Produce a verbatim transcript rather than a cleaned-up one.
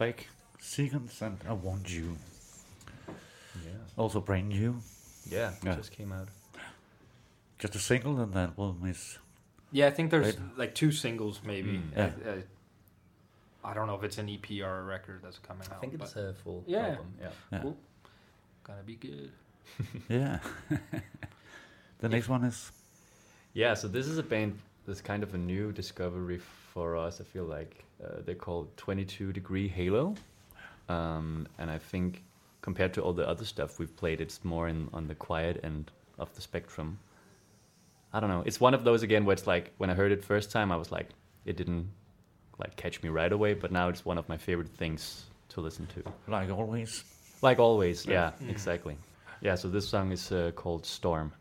back sequence, and I Want You. Yeah. Also brand new. Yeah, Yeah. just came out. Just a single, and that album is. Yeah, I think there's Right. like two singles maybe. Mm. I, Yeah. I, I don't know if it's an E P or a record that's coming out. I think it's but a full Yeah. album. Yeah. Yeah. Cool. Gonna be good. Yeah. The next one is. Yeah, so this is a band that's kind of a new discovery for us. I feel like uh, they're called twenty-two Degree Halo. Um, and I think compared to all the other stuff we've played, it's more in on the quiet end of the spectrum. I don't know. It's one of those again where it's like when I heard it first time, I was like, it didn't like catch me right away. But now it's one of my favorite things to listen to. Like always. Like always, yeah, Mm. exactly. Yeah, so this song is uh, called Storm.